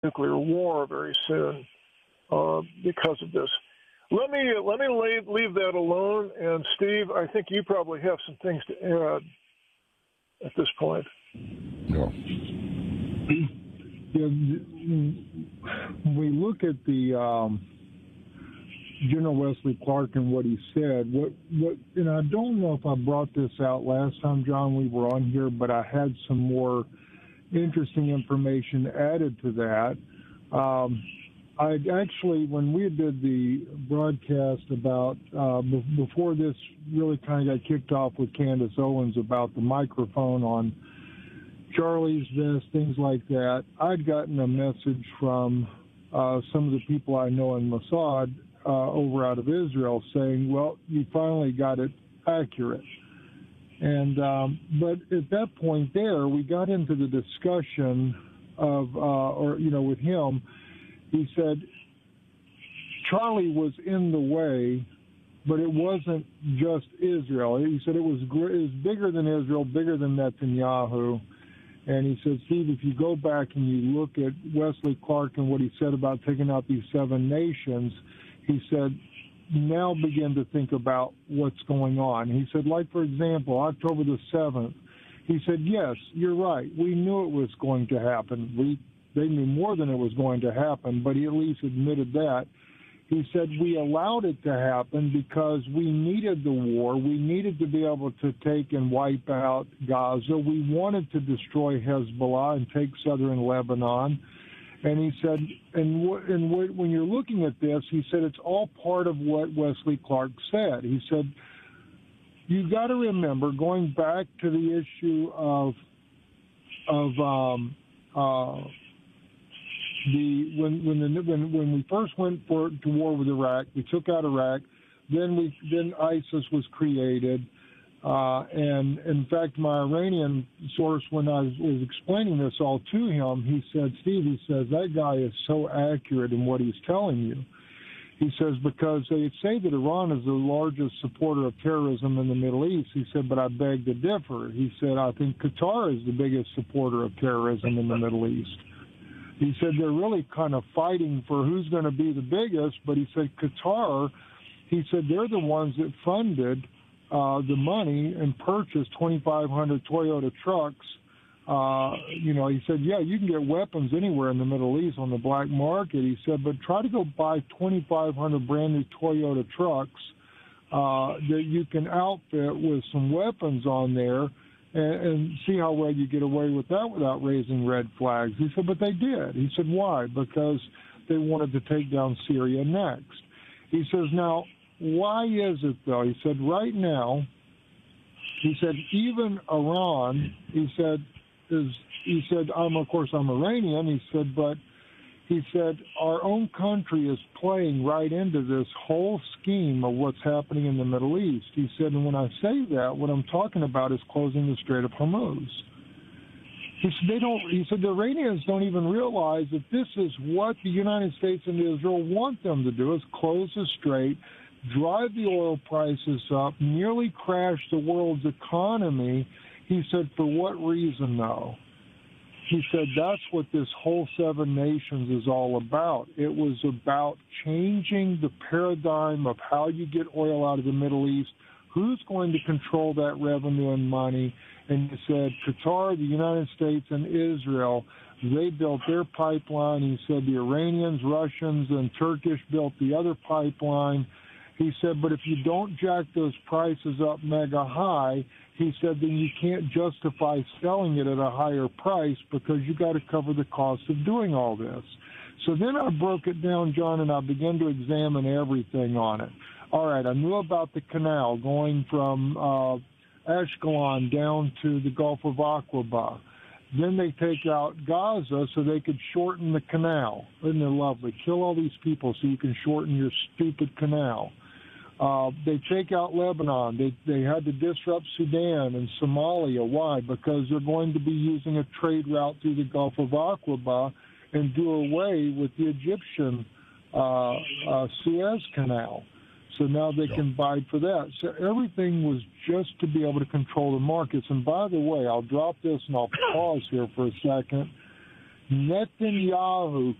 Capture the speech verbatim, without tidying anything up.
nuclear war very soon uh, because of this. Let me let me leave, leave that alone. And Steve, I think you probably have some things to add at this point. No. Yeah, we look at the um, General Wesley Clark and what he said. What what and I don't know if I brought this out last time, John, we were on here, but I had some more interesting information added to that. Um, I actually, when we did the broadcast about, uh, b- before this really kind of got kicked off with Candace Owens about the microphone on Charlie's vest, things like that, I'd gotten a message from uh, some of the people I know in Mossad uh, over out of Israel saying, well, you finally got it accurate. And um, but at that point there, we got into the discussion of, uh, or, you know, with him, he said Charlie was in the way, but it wasn't just Israel. He said it was, it was bigger than Israel, bigger than Netanyahu. And he said, Steve, if you go back and you look at Wesley Clark and what he said about taking out these seven nations, he said, now begin to think about what's going on. He said, like, for example, October the seventh, he said, yes, you're right. We knew it was going to happen. We They knew more than it was going to happen, but he at least admitted that. He said, we allowed it to happen because we needed the war. We needed to be able to take and wipe out Gaza. We wanted to destroy Hezbollah and take southern Lebanon. And he said, and, w- and w- when you're looking at this, he said it's all part of what Wesley Clark said. He said, you've got to remember, going back to the issue of, of um, uh, The when when the when when we first went for to war with Iraq, we took out Iraq. Then we then ISIS was created, uh, and in fact, my Iranian source, when I was, was explaining this all to him, he said, "Steve," he says, "that guy is so accurate in what he's telling you." He says because they say that Iran is the largest supporter of terrorism in the Middle East. He said, but I beg to differ. He said, I think Qatar is the biggest supporter of terrorism in the Middle East. He said they're really kind of fighting for who's going to be the biggest, but he said Qatar, he said they're the ones that funded uh, the money and purchased twenty-five hundred Toyota trucks. Uh, you know, he said, yeah, you can get weapons anywhere in the Middle East on the black market. He said, but try to go buy twenty-five hundred brand new Toyota trucks uh, that you can outfit with some weapons on there, and, and see how well you get away with that without raising red flags. He said, but they did. He said, why? Because they wanted to take down Syria next. He says, now, why is it, though? He said, right now, he said, even Iran, he said, is, he said, I'm, of course, I'm Iranian. He said, but he said, our own country is playing right into this whole scheme of what's happening in the Middle East. He said, and when I say that, what I'm talking about is closing the Strait of Hormuz. He said, they don't, he said, the Iranians don't even realize that this is what the United States and Israel want them to do, is close the strait, drive the oil prices up, nearly crash the world's economy. He said, for what reason, though? He said, that's what this whole seven nations is all about. It was about changing the paradigm of how you get oil out of the Middle East, who's going to control that revenue and money. And he said, Qatar, the United States, and Israel, they built their pipeline. He said the Iranians, Russians, and Turkish built the other pipeline. He said, but if you don't jack those prices up mega high, he said, then you can't justify selling it at a higher price because you got to cover the cost of doing all this. So then I broke it down, John, and I began to examine everything on it. All right, I knew about the canal going from uh, Ashkelon down to the Gulf of Aqaba. Then they take out Gaza so they could shorten the canal. Isn't it lovely? Kill all these people so you can shorten your stupid canal. Uh, they take out Lebanon. They they had to disrupt Sudan and Somalia. Why? Because they're going to be using a trade route through the Gulf of Aqaba and do away with the Egyptian uh, uh, Suez Canal. So now they can buy for that. So everything was just to be able to control the markets. And by the way, I'll drop this and I'll pause here for a second. Netanyahu